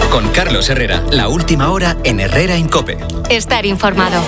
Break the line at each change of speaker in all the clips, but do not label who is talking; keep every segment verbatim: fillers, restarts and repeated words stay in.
Con Carlos Herrera, la última hora en Herrera en COPE.
Estar informado.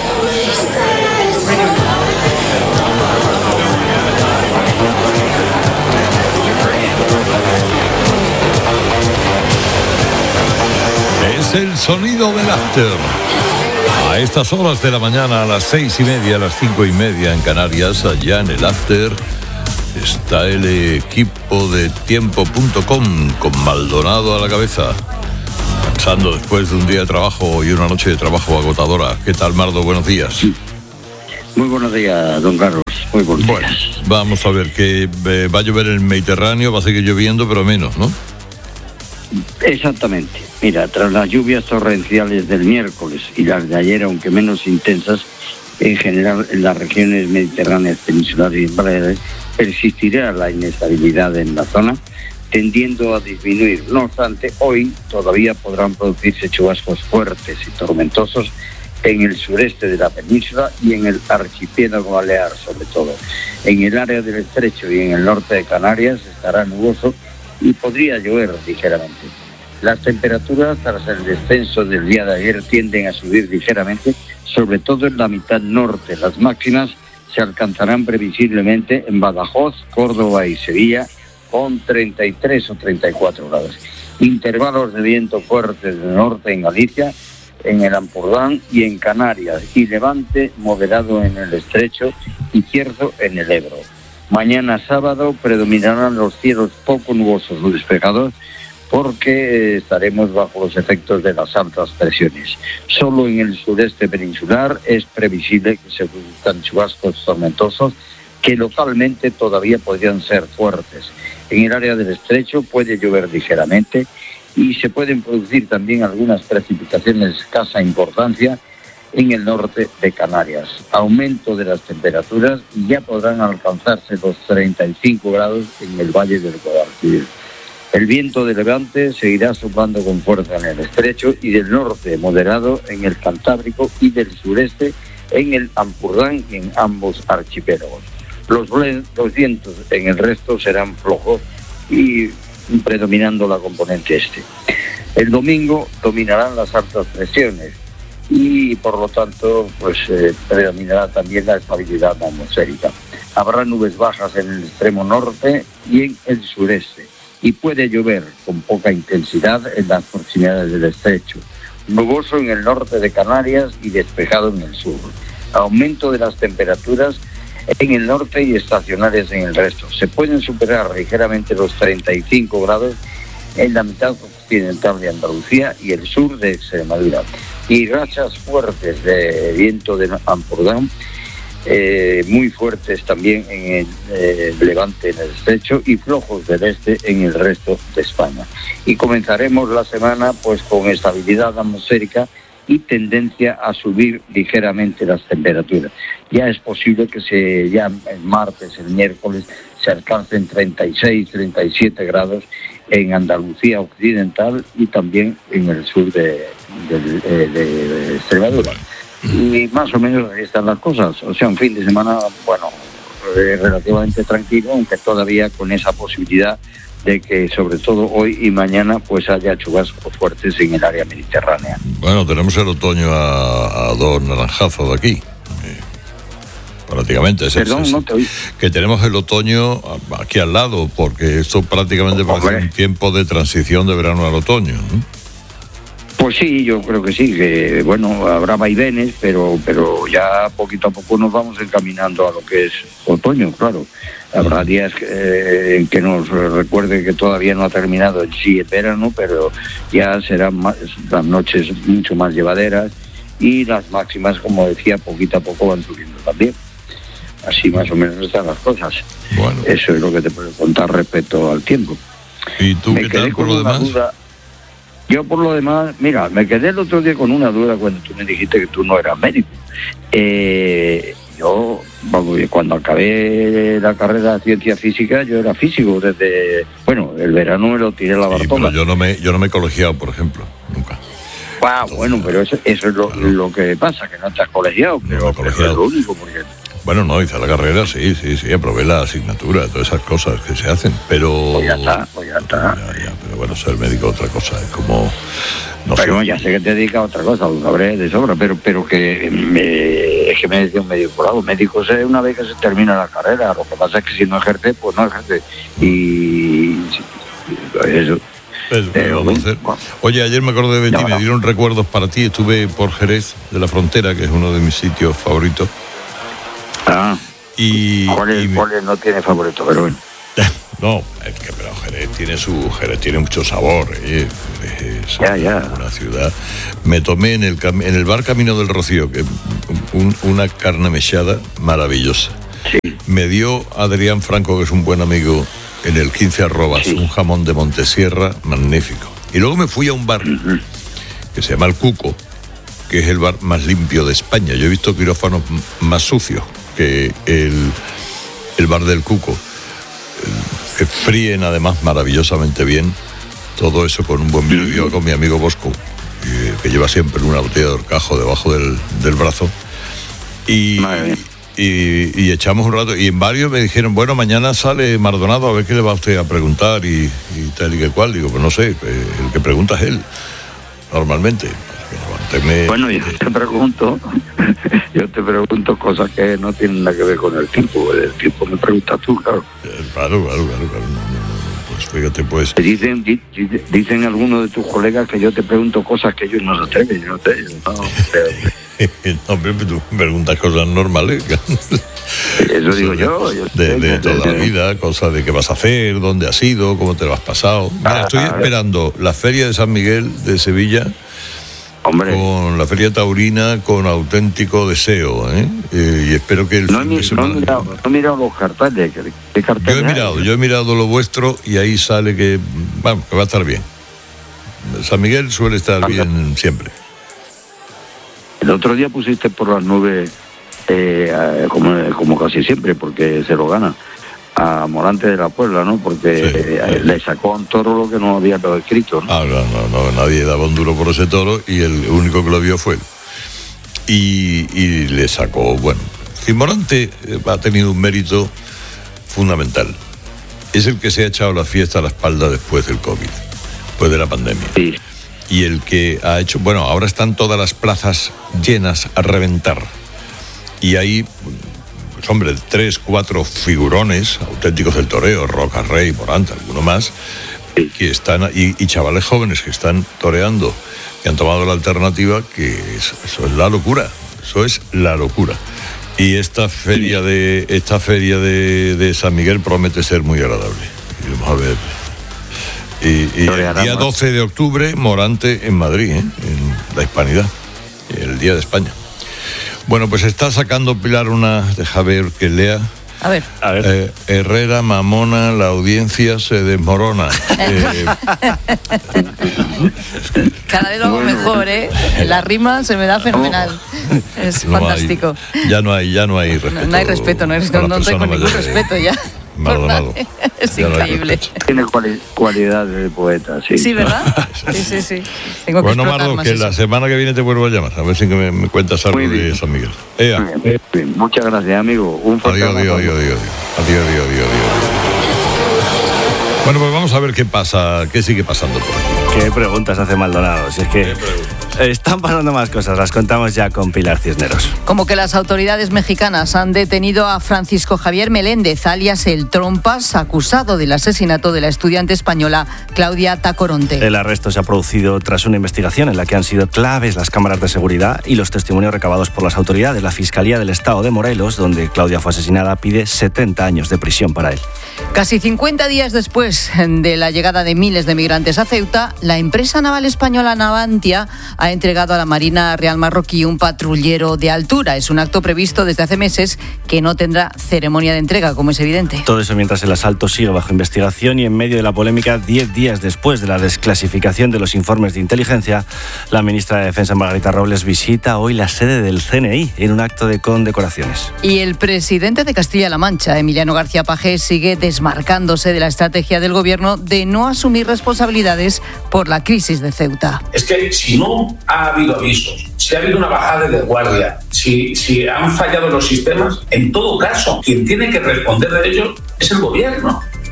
Es el sonido del after. A estas horas de la mañana, a las seis y media, a las cinco y media en Canarias, allá en el after, está el equipo de tiempo punto com con Maldonado a la cabeza, pensando después de un día de trabajo y una noche de trabajo agotadora. ¿Qué tal, Mardo? Buenos días.
Muy buenos días, don Carlos. Muy buenos
bueno,
días.
Vamos a ver, que eh, va a llover en el Mediterráneo, va a seguir lloviendo, pero menos, ¿no?
Exactamente. Mira, tras las lluvias torrenciales del miércoles y las de ayer, aunque menos intensas, en general en las regiones mediterráneas, peninsulares y Baleares, persistirá la inestabilidad en la zona, tendiendo a disminuir. No obstante, hoy todavía podrán producirse chubascos fuertes y tormentosos en el sureste de la península y en el archipiélago balear, sobre todo. En el área del estrecho y en el norte de Canarias estará nuboso y podría llover ligeramente. Las temperaturas tras el descenso del día de ayer tienden a subir ligeramente, sobre todo en la mitad norte. Las máximas se alcanzarán previsiblemente en Badajoz, Córdoba y Sevilla con treinta y tres o treinta y cuatro grados. Intervalos de viento fuertes del norte en Galicia, en el Ampurdán y en Canarias, y levante moderado en el estrecho y cierzo en el Ebro. Mañana sábado predominarán los cielos poco nubosos o despejados porque estaremos bajo los efectos de las altas presiones. Solo en el sureste peninsular es previsible que se produzcan chubascos tormentosos que localmente todavía podrían ser fuertes. En el área del estrecho puede llover ligeramente y se pueden producir también algunas precipitaciones de escasa importancia en el norte de Canarias. Aumento de las temperaturas y ya podrán alcanzarse los treinta y cinco grados en el Valle del Guadalquivir. El viento de levante seguirá soplando con fuerza en el estrecho y del norte moderado en el Cantábrico y del sureste en el Ampurdán y en ambos archipiélagos. Los, los vientos en el resto serán flojos y predominando la componente este. El domingo dominarán las altas presiones y por lo tanto pues eh, predominará también la estabilidad atmosférica. Habrá nubes bajas en el extremo norte y en el sureste y puede llover con poca intensidad en las proximidades del estrecho. Nuboso en el norte de Canarias y despejado en el sur. Aumento de las temperaturas en el norte y estacionarias en el resto. Se pueden superar ligeramente los treinta y cinco grados en la mitad occidental de Andalucía y el sur de Extremadura. Y rachas fuertes de viento de Ampurdán, eh, muy fuertes también en el eh, levante, en el estrecho, y flojos del este en el resto de España. Y comenzaremos la semana pues con estabilidad atmosférica y tendencia a subir ligeramente las temperaturas. Ya es posible que se ya el martes, el miércoles, se alcancen treinta y seis, treinta y siete grados en Andalucía occidental y también en el sur de, de, de, de Extremadura. Y más o menos ahí están las cosas. O sea, un fin de semana, bueno, eh, relativamente tranquilo, aunque todavía con esa posibilidad de que sobre todo hoy y mañana pues haya chubascos fuertes en el área mediterránea.
Bueno, tenemos el otoño a, a dos naranjazos de aquí. Prácticamente. Es,
Perdón,
es,
no te oí.
Que tenemos el otoño aquí al lado, porque esto prácticamente va a ser un tiempo de transición de verano al otoño, ¿no?
Pues sí, yo creo que sí, que bueno, habrá vaivenes, pero pero ya poquito a poco nos vamos encaminando a lo que es otoño, claro. Habrá días eh, en que nos recuerde que todavía no ha terminado el sí el verano, pero ya serán más, las noches mucho más llevaderas y las máximas, como decía, poquito a poco van subiendo también. Así más o menos están las cosas.
Bueno.
Eso es lo que te puedo contar respecto al tiempo.
¿Y tú
me
qué
quedé
tal por
con
lo
una
demás?
Duda. Yo por lo demás, mira, me quedé el otro día con una duda cuando tú me dijiste que tú no eras médico. Eh, yo, cuando acabé la carrera de ciencia física, yo era físico desde, bueno, el verano me lo tiré a la
Sí,
Bartola.
pero yo no me, yo no me he colegiado, por ejemplo, nunca.
Ah, bueno, pero eso, eso es lo, claro. lo que pasa, que no estás colegiado, pero,
no me he colegiado.
pero es lo único, porque...
Bueno, no, hice la carrera, sí, sí, sí, aprobé la asignatura, todas esas cosas que se hacen, pero...
Pues ya está, pues ya está.
Ya, ya, pero bueno, ser médico es otra cosa, es como... No
pero
sé.
ya sé que te dedicas a otra cosa, lo sabré de sobra, pero pero que me, es que me decía un médico por algo. Médico es una vez que se termina la carrera, lo que pasa es que si no ejerce, pues no ejerce. Y eso.
Pues,
Pero,
vamos a hacer. Oye, ayer me acordé de Betty,
no,
me
no.
dieron recuerdos para ti. Estuve por Jerez de la Frontera, que es uno de mis sitios favoritos.
Ah,
Y,
¿cuál es,
y me-
cuál es? No tiene favorito, pero bueno.
no, es que pero Jerez tiene su Jerez tiene mucho sabor. eh, Es
Ya, ya.
una ciudad. Me tomé en el cam- en el bar Camino del Rocío, que un- una carne mechada maravillosa.
Sí.
Me dio Adrián Franco, que es un buen amigo, en el quince arrobas,
Sí.
un jamón de Montesierra magnífico. Y luego me fui a un bar que se llama El Cuco, que es el bar más limpio de España. Yo he visto quirófanos m- más sucios que el, el bar del Cuco, el- que fríen además maravillosamente bien. Todo eso con un buen vino. Yo con mi amigo Bosco, eh, que lleva siempre una botella de horcajo debajo del, del brazo. Y,
Madre mía.
y, y echamos un rato. Y en varios me dijeron, bueno, mañana sale Maldonado, a ver qué le va a usted a preguntar y, y tal y que cual. Digo, pues no sé, eh, el que pregunta es él, normalmente. Levánteme,
Bueno, yo
eh,
te pregunto, yo te pregunto cosas que no tienen nada que ver con el tiempo. El tiempo me preguntas tú, claro.
eh, claro, claro, claro, claro. No, no, no, no, pues fíjate, pues.
Te Dicen, di- di- dicen algunos de tus colegas que yo te pregunto cosas que ellos no se atreven. Yo no te, yo no, pero-
No, hombre, tú me preguntas cosas normales.
Eso digo yo. yo
De,
sé
de
que-
toda la
de-
vida, cosas de qué vas a hacer, dónde has ido, cómo te lo has pasado. Mira,
Ah,
estoy
a ver.
esperando la Feria de San Miguel de Sevilla
Hombre,
con la Feria Taurina con auténtico deseo, ¿eh? Eh, y espero que el
no he,
fin
mi-
de
no he
semana...
mirado, no he mirado los carteles. ¿Qué, qué
Yo
carteles
he
hay?
mirado, yo he mirado lo vuestro y ahí sale que, vamos, que va a estar bien. San Miguel suele estar bien siempre.
El otro día pusiste por las nubes, eh, eh, como, como casi siempre, porque se lo gana, a Morante de la Puebla, ¿no? Porque
Sí,
eh,
sí.
le sacó a un toro lo que no había lo escrito, ¿no?
Ah, no, no, no, nadie daba un duro por ese toro y el único que lo vio fue él. Y, y le sacó, bueno, Morante ha tenido un mérito fundamental. Es el que se ha echado la fiesta a la espalda después del COVID, después de la pandemia.
Sí.
Y el que ha hecho, bueno, ahora están todas las plazas llenas a reventar. Y hay, pues, hombre, tres, cuatro figurones auténticos del toreo, Roca Rey, Morante, alguno más, que están, y, y chavales jóvenes que están toreando, que han tomado la alternativa, que es- eso es la locura, eso es la locura. Y esta feria de esta feria de, de San Miguel promete ser muy agradable. Y vamos a ver. Y, y el
Toreará
día
más.
doce de octubre, Morante en Madrid, ¿eh? En la Hispanidad, el Día de España. Bueno, pues está sacando Pilar una, deja ver que lea.
A ver.
A ver.
Eh, Herrera, Mamona, la audiencia se desmorona. Eh,
Cada vez lo hago
Bueno.
mejor, ¿eh? La rima se me da fenomenal. Es
no hay-
fantástico.
ya no hay, ya no hay respeto.
No, no hay respeto, no, hay respeto,
a las
no tengo
personas
ningún
mayores.
respeto ya. Por
Maldonado.
nadie. Es
Ya no hay
increíble.
respeto.
Tiene cuali- cualidades de poeta, sí.
Sí, ¿verdad? Sí, sí, sí. Tengo que
Bueno,
explotar
Mardo,
más
que
eso.
la semana que viene te vuelvo a llamar, a ver si que me, me cuentas algo
Muy bien.
de San Miguel. Ea.
Muy bien, muy bien. Muchas gracias, amigo. Un fuerte
Adiós, adiós,
abrazo.
adiós, adiós. Adiós, adiós, adiós, adiós. Bueno, pues vamos a ver qué pasa, qué sigue pasando por aquí.
¿Qué preguntas hace Maldonado? Si es que están pasando más cosas, las contamos ya con Pilar Cisneros.
Como que las autoridades mexicanas han detenido a Francisco Javier Meléndez, alias El Trompas, acusado del asesinato de la estudiante española Claudia Tacoronte.
El arresto se ha producido tras una investigación en la que han sido claves las cámaras de seguridad y los testimonios recabados por las autoridades. La Fiscalía del Estado de Morelos, donde Claudia fue asesinada, pide setenta años de prisión para él.
Casi cincuenta días después de la llegada de miles de migrantes a Ceuta, la empresa naval española Navantia ha entregado a la Marina Real Marroquí un patrullero de altura. Es un acto previsto desde hace meses que no tendrá ceremonia de entrega, como es evidente.
Todo eso mientras el asalto sigue bajo investigación y en medio de la polémica, diez días después de la desclasificación de los informes de inteligencia, la ministra de Defensa, Margarita Robles, visita hoy la sede del C N I en un acto de condecoraciones.
Y el presidente de Castilla-La Mancha, Emiliano García Pagés, sigue desmarcándose de la estrategia del gobierno de no asumir responsabilidades por la crisis de Ceuta.
Es que si no ha habido avisos, si ha habido una bajada de guardia, si, si han fallado los sistemas, en todo caso, quien tiene que responder de ello es el gobierno.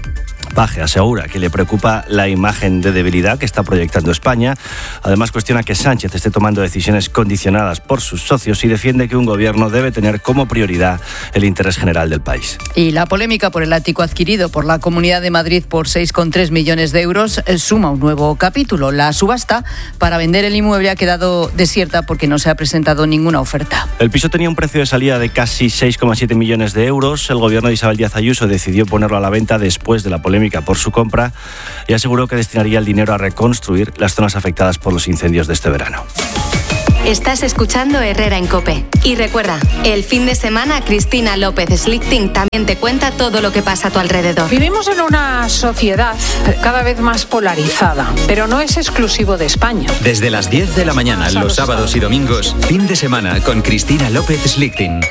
Paje asegura que le preocupa la imagen de debilidad que está proyectando España. Además, cuestiona que Sánchez esté tomando decisiones condicionadas por sus socios y defiende que un gobierno debe tener como prioridad el interés general del país.
Y la polémica por el ático adquirido por la Comunidad de Madrid por seis coma tres millones de euros suma un nuevo capítulo. La subasta para vender el inmueble ha quedado desierta porque no se ha presentado ninguna oferta.
El piso tenía un precio de salida de casi seis coma siete millones de euros. El gobierno de Isabel Díaz Ayuso decidió ponerlo a la venta después de la polémica por su compra y aseguró que destinaría el dinero a reconstruir las zonas afectadas por los incendios de este verano.
Estás escuchando Herrera en COPE. Y recuerda, el fin de semana Cristina López Slichting también te cuenta todo lo que pasa a tu alrededor.
Vivimos en una sociedad cada vez más polarizada, pero no es exclusivo de España.
Desde las diez de la mañana, los sábados y domingos, fin de semana con Cristina López Slichting.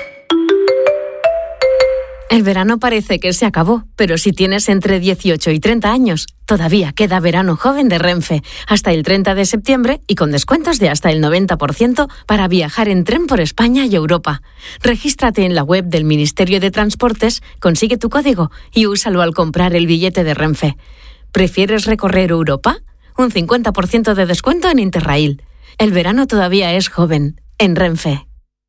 El verano parece que se acabó, pero si tienes entre dieciocho y treinta años, todavía queda verano joven de Renfe, hasta el treinta de septiembre y con descuentos de hasta el noventa por ciento para viajar en tren por España y Europa. Regístrate en la web del Ministerio de Transportes, consigue tu código y úsalo al comprar el billete de Renfe. ¿Prefieres recorrer Europa? Un cincuenta por ciento de descuento en Interrail. El verano todavía es joven, en Renfe.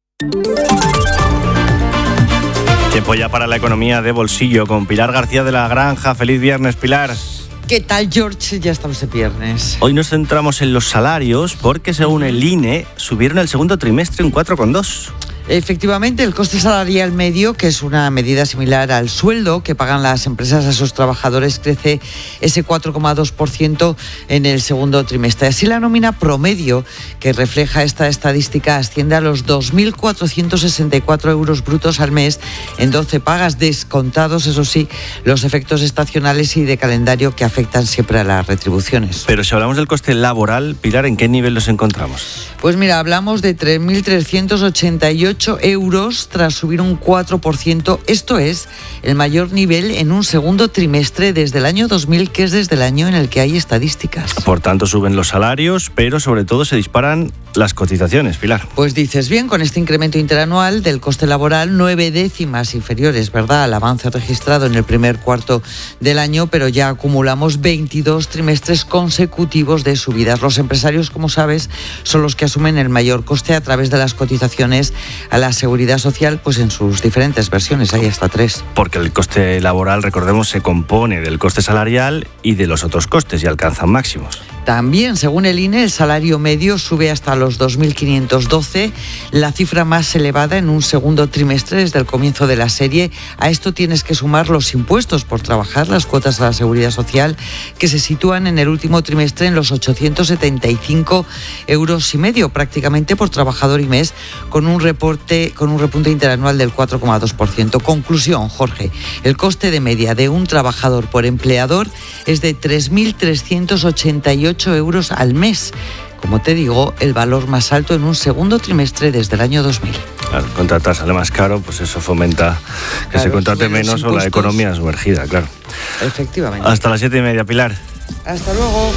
Tiempo ya para la economía de bolsillo con Pilar García de la Granja. Feliz viernes, Pilar.
¿Qué tal, George? Ya estamos de viernes.
Hoy nos centramos en los salarios porque, según el I N E, subieron el segundo trimestre un cuatro coma dos.
Efectivamente, el coste salarial medio, que es una medida similar al sueldo que pagan las empresas a sus trabajadores, crece ese cuatro coma dos por ciento en el segundo trimestre. Así, la nómina promedio que refleja esta estadística asciende a los dos mil cuatrocientos sesenta y cuatro euros brutos al mes en doce pagas, descontados, eso sí, los efectos estacionales y de calendario que afectan siempre a las retribuciones.
Pero si hablamos del coste laboral, Pilar, ¿en qué nivel nos encontramos?
Pues mira, hablamos de tres mil trescientos ochenta y ocho euros tras subir un cuatro por ciento. Esto es el mayor nivel en un segundo trimestre desde el año dos mil, que es desde el año en el que hay estadísticas.
Por tanto, suben los salarios, pero sobre todo se disparan las cotizaciones, Pilar.
Pues dices bien, con este incremento interanual del coste laboral, nueve décimas inferiores, ¿verdad?, al avance registrado en el primer cuarto del año, pero ya acumulamos veintidós trimestres consecutivos de subidas. Los empresarios, como sabes, son los que asumen el mayor coste a través de las cotizaciones a la Seguridad Social, pues en sus diferentes versiones, hay hasta tres.
Porque el coste laboral, recordemos, se compone del coste salarial y de los otros costes y alcanzan máximos.
También, según el I N E, el salario medio sube hasta los dos mil quinientos doce, la cifra más elevada en un segundo trimestre desde el comienzo de la serie. A esto tienes que sumar los impuestos por trabajar, las cuotas a la Seguridad Social, que se sitúan en el último trimestre en los ochocientos setenta y cinco euros y medio, prácticamente por trabajador y mes, con un reporte, con un repunte interanual del cuatro coma dos por ciento. Conclusión, Jorge, el coste de media de un trabajador por empleador es de tres mil trescientos ochenta y ocho euros al mes. Como te digo, el valor más alto en un segundo trimestre desde el año dos mil.
Claro, contratar sale más caro, pues eso fomenta que claro, se contrate menos o la economía sumergida, claro.
Efectivamente.
Hasta las siete y media, Pilar.
Hasta luego.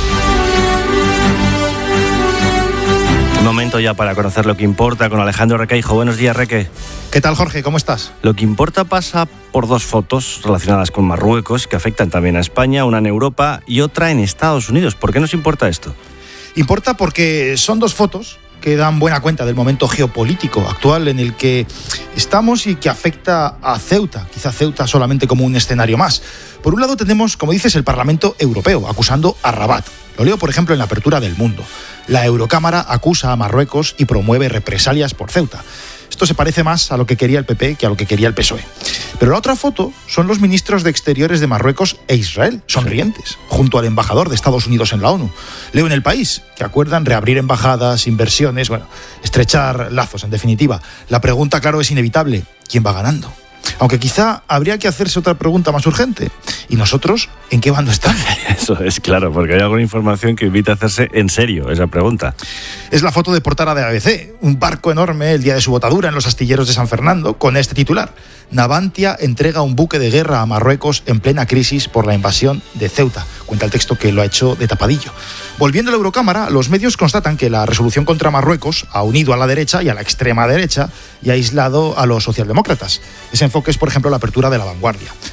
Un momento ya para conocer lo que importa con Alejandro Requeijo. Buenos días, Reque.
¿Qué tal, Jorge? ¿Cómo estás?
Lo que importa pasa por dos fotos relacionadas con Marruecos que afectan también a España, una en Europa y otra en Estados Unidos. ¿Por qué nos importa esto?
Importa porque son dos fotos que dan buena cuenta del momento geopolítico actual en el que estamos y que afecta a Ceuta, quizá Ceuta solamente como un escenario más. Por un lado tenemos, como dices, el Parlamento Europeo acusando a Rabat. Lo leo, por ejemplo, en la apertura del Mundo. La Eurocámara acusa a Marruecos y promueve represalias por Ceuta. Esto se parece más a lo que quería el P P que a lo que quería el P S O E. Pero la otra foto son los ministros de Exteriores de Marruecos e Israel, sonrientes, junto al embajador de Estados Unidos en la ONU. Leo en El País que acuerdan reabrir embajadas, inversiones, bueno, estrechar lazos, en definitiva. La pregunta, claro, es inevitable. ¿Quién va ganando? Aunque quizá habría que hacerse otra pregunta más urgente. ¿Y nosotros en qué bando estamos?
Eso es claro, porque hay alguna información que invita a hacerse en serio esa pregunta.
Es la foto de portada de A B C. Un barco enorme el día de su botadura en los astilleros de San Fernando, con este titular: Navantia entrega un buque de guerra a Marruecos en plena crisis por la invasión de Ceuta. Cuenta el texto que lo ha hecho de tapadillo. Volviendo a la Eurocámara, los medios constatan que la resolución contra Marruecos ha unido a la derecha y a la extrema derecha y ha aislado a los socialdemócratas. Ese enfoque es, por ejemplo, la apertura de La Vanguardia.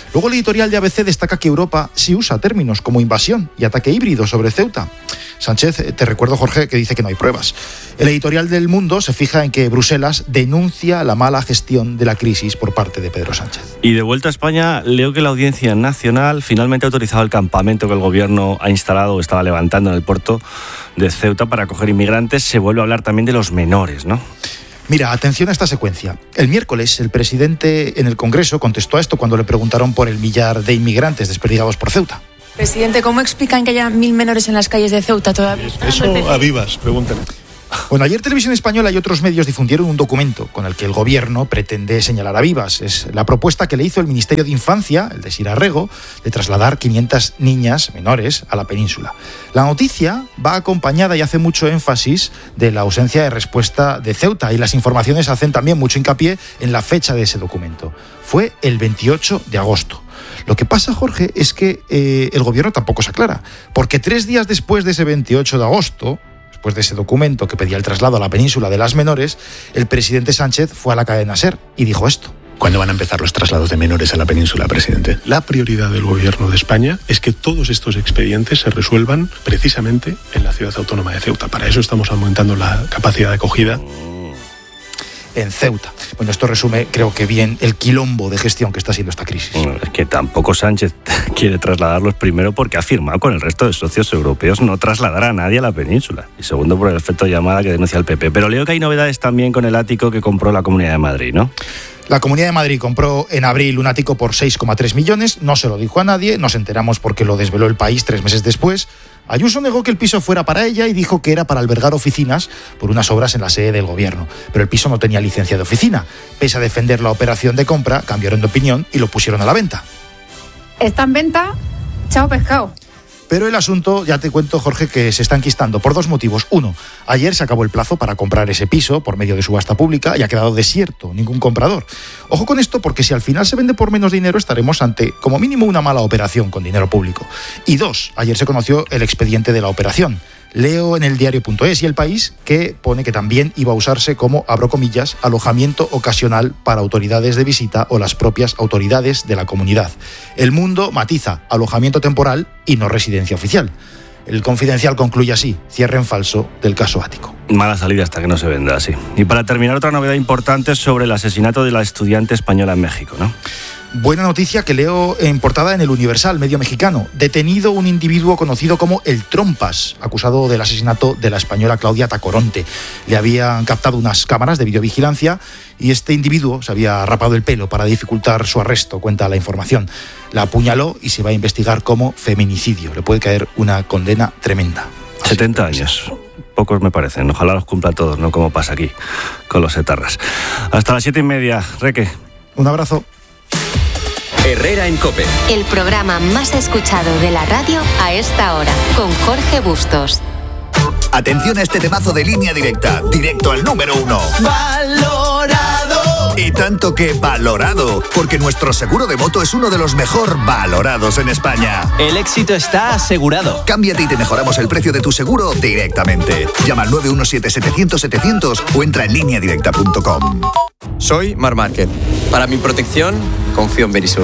Luego el editorial de A B C destaca que Europa sí usa términos como invasión y ataque híbrido sobre Ceuta. Sánchez, te recuerdo, Jorge, que dice que no hay pruebas. El editorial del Mundo se fija en que Bruselas denuncia la mala gestión de la crisis por parte de Pedro Sánchez.
Y de vuelta a España, leo que la Audiencia Nacional finalmente ha autorizado el campamento que el gobierno ha instalado o estaba levantando en el puerto de Ceuta para acoger inmigrantes. Se vuelve a hablar también de los menores, ¿no?
Mira, atención a esta secuencia. El miércoles, el presidente en el Congreso contestó a esto cuando le preguntaron por el millar de inmigrantes desperdigados por Ceuta.
Presidente, ¿cómo explican que haya mil menores en las calles de Ceuta todavía?
Eso a vivas, pregúntale.
Bueno, ayer Televisión Española y otros medios difundieron un documento con el que el gobierno pretende señalar a Vivas. Es la propuesta que le hizo el Ministerio de Infancia, el de Sira Rego, de trasladar quinientas niñas menores a la península. La noticia va acompañada y hace mucho énfasis de la ausencia de respuesta de Ceuta, y las informaciones hacen también mucho hincapié en la fecha de ese documento. Fue el veintiocho de agosto. Lo que pasa, Jorge, es que eh, el gobierno tampoco se aclara, porque tres días después de ese veintiocho de agosto, después de ese documento que pedía el traslado a la península de las menores, el presidente Sánchez fue a la cadena SER y dijo esto.
¿Cuándo van a empezar los traslados de menores a la península, presidente? La prioridad del gobierno de España es que todos estos expedientes se resuelvan precisamente en la ciudad autónoma de Ceuta. Para eso estamos aumentando la capacidad de acogida
en Ceuta. Bueno, esto resume, creo que bien, el quilombo de gestión que está siendo esta crisis.
Es que tampoco Sánchez quiere trasladarlos, primero porque ha firmado con el resto de socios europeos no trasladar a nadie a la península, y segundo por el efecto llamada que denuncia el P P. Pero leo que hay novedades también con el ático que compró la Comunidad de Madrid, ¿no?
La Comunidad de Madrid compró en abril un ático por seis coma tres millones, no se lo dijo a nadie, nos enteramos porque lo desveló El País tres meses después. Ayuso negó que el piso fuera para ella y dijo que era para albergar oficinas por unas obras en la sede del gobierno. Pero el piso no tenía licencia de oficina. Pese a defender la operación de compra, cambiaron de opinión y lo pusieron a la venta.
Está en venta, chao pescado.
Pero el asunto, ya te cuento, Jorge, que se está enquistando por dos motivos. Uno, ayer se acabó el plazo para comprar ese piso por medio de subasta pública y ha quedado desierto, ningún comprador. Ojo con esto, porque si al final se vende por menos dinero, estaremos ante, como mínimo, una mala operación con dinero público. Y dos, ayer se conoció el expediente de la operación. Leo en el diario punto es y El País que pone que también iba a usarse como, abro comillas, alojamiento ocasional para autoridades de visita o las propias autoridades de la comunidad. El Mundo matiza alojamiento temporal y no residencia oficial. El Confidencial concluye así, cierre en falso del caso ático.
Mala salida hasta que no se venda así. Y para terminar, otra novedad importante sobre el asesinato de la estudiante española en México, ¿no?
Buena noticia que leo en portada en El Universal, medio mexicano. Detenido un individuo conocido como El Trompas, acusado del asesinato de la española Claudia Tacoronte. Le habían captado unas cámaras de videovigilancia y este individuo se había rapado el pelo para dificultar su arresto, cuenta la información. La apuñaló y se va a investigar como feminicidio. Le puede caer una condena tremenda.
setenta años. Pocos me parecen. Ojalá los cumpla todos, no como pasa aquí con los etarras. Hasta las siete y media. Reque.
Un abrazo.
Herrera en COPE.
El programa más escuchado de la radio a esta hora, con Jorge Bustos.
Atención a este temazo de Línea Directa, directo al número uno. ¡Valorado! Y tanto que valorado, porque nuestro seguro de moto es uno de los mejor valorados en España.
El éxito está asegurado.
Cámbiate y te mejoramos el precio de tu seguro directamente. Llama al nueve uno siete setecientos setecientos o entra en línea directa punto com.
Soy Mar Márquez. Para mi protección, confío en Verisur.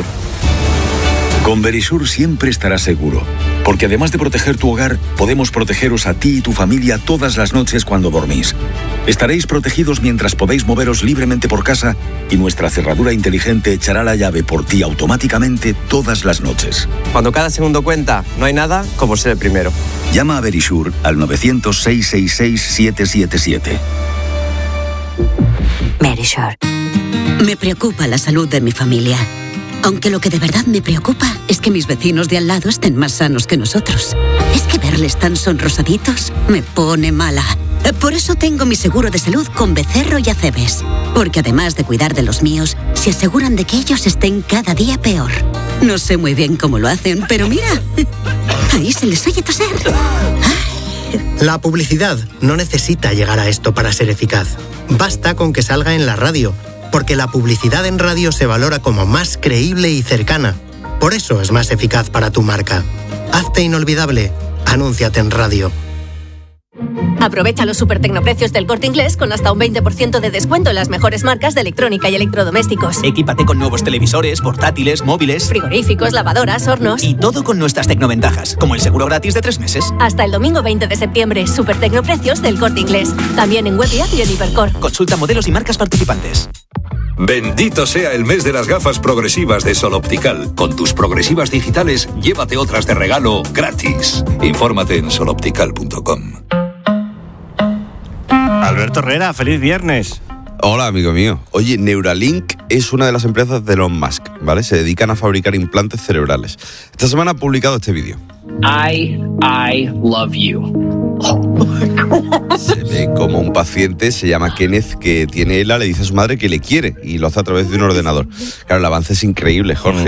Con Verisur siempre estarás seguro, porque además de proteger tu hogar, podemos protegeros a ti y tu familia todas las noches cuando dormís. Estaréis protegidos mientras podéis moveros libremente por casa y nuestra cerradura inteligente echará la llave por ti automáticamente todas las noches.
Cuando cada segundo cuenta, no hay nada como ser el primero.
Llama a Verisur al nueve cero cero, seis seis seis, siete siete siete.
Verisur. Me preocupa la salud de mi familia. Aunque lo que de verdad me preocupa es que mis vecinos de al lado estén más sanos que nosotros. Es que verles tan sonrosaditos me pone mala. Por eso tengo mi seguro de salud con Becerro y Acebes. Porque además de cuidar de los míos, se aseguran de que ellos estén cada día peor. No sé muy bien cómo lo hacen, pero mira, ahí se les oye toser.
La publicidad no necesita llegar a esto para ser eficaz. Basta con que salga en la radio, porque la publicidad en radio se valora como más creíble y cercana. Por eso es más eficaz para tu marca. Hazte inolvidable. Anúnciate en radio.
Aprovecha los super tecnoprecios del Corte Inglés con hasta un veinte por ciento de descuento en las mejores marcas de electrónica y electrodomésticos.
Equípate con nuevos televisores, portátiles, móviles,
frigoríficos, lavadoras, hornos.
Y todo con nuestras tecnoventajas, como el seguro gratis de tres meses.
Hasta el domingo veinte de septiembre, super tecnoprecios del Corte Inglés. También en web y app y en Hipercor.
Consulta modelos y marcas participantes.
Bendito sea el mes de las gafas progresivas de Sol Optical. Con tus progresivas digitales, llévate otras de regalo gratis. Infórmate en sol optical punto com.
Alberto Herrera, feliz viernes.
Hola, amigo mío. Oye, Neuralink es una de las empresas de Elon Musk, ¿vale? Se dedican a fabricar implantes cerebrales. Esta semana ha publicado este vídeo.
I, I love you.
Se ve como un paciente, se llama Kenneth, que tiene ELA, le dice a su madre que le quiere y lo hace a través de un ordenador. Claro, el avance es increíble, Jorge.